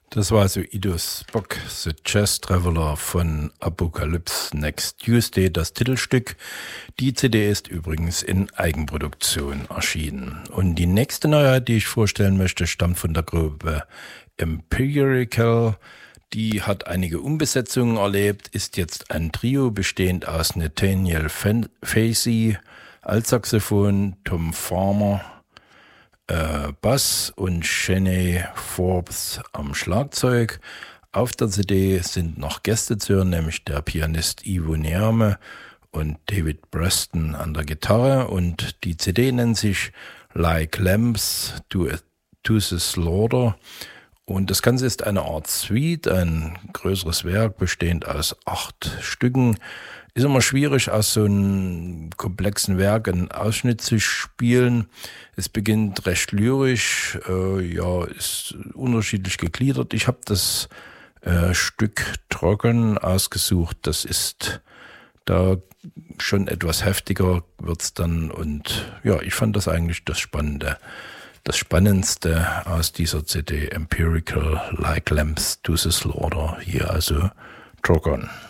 Das war also Ido Spock, The Jazz Traveler von Apocalypse Next Tuesday, das Titelstück. Die CD ist übrigens in Eigenproduktion erschienen. Und die nächste Neuheit, die ich vorstellen möchte, stammt von der Gruppe Empirical. Die hat einige Umbesetzungen erlebt, ist jetzt ein Trio bestehend aus Nathaniel Facey, Altsaxophon, Tom Farmer, Bass und Shanae Forbes am Schlagzeug. Auf der CD sind noch Gäste zu hören, nämlich der Pianist Ivo Neame und David Preston an der Gitarre. Und die CD nennt sich Like Lambs to the Slaughter. Und das Ganze ist eine Art Suite, ein größeres Werk bestehend aus 8 Stücken. Ist immer schwierig, aus so einem komplexen Werk einen Ausschnitt zu spielen. Es beginnt recht lyrisch, ist unterschiedlich gegliedert. Ich habe das Stück Trocken ausgesucht. Das ist da schon etwas heftiger wird's dann. Und ja, ich fand das eigentlich das Spannendste aus dieser CD, Empirical, Like Lamps to the Slaughter. Hier also Trocken.